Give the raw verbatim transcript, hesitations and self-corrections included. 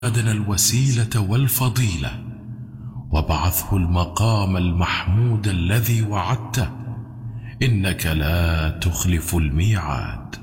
أدنى الوسيلة والفضيلة وابعثه المقام المحمود الذي وعدته، إنك لا تخلف الميعاد.